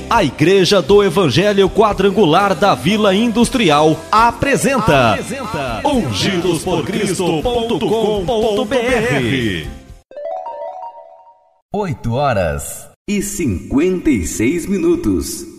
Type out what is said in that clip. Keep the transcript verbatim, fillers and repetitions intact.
A Igreja do Evangelho Quadrangular da Vila Industrial apresenta, apresenta ungidos por cristo ponto com ponto b r. oito horas e cinquenta e seis minutos.